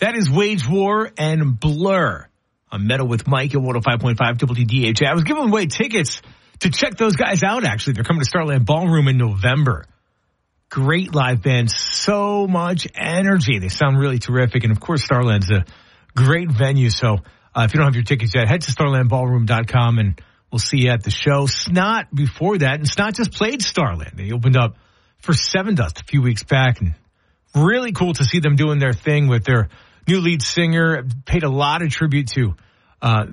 That is Wage War and Blur on Metal with Mike at 105.5 WDHA. I was giving away tickets to check those guys out, actually. They're coming to Starland Ballroom in November. Great live band, so much energy. They sound really terrific. And, of course, Starland's a great venue. So if you don't have your tickets yet, head to starlandballroom.com and we'll see you at the show. Snot before that, and Snot just played Starland. They opened up for Seven Dust a few weeks back, and really cool to see them doing their thing with their new lead singer. Paid a lot of tribute to